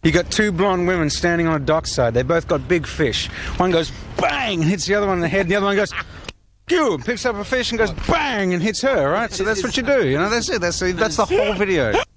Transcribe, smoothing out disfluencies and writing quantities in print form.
You got two blonde women standing on a dockside. They both got big fish. One goes bang and hits the other one in the head. And the other one goes phew, picks up a fish and goes bang and hits her. Right. So that's what you do. You know. That's it. That's the whole video.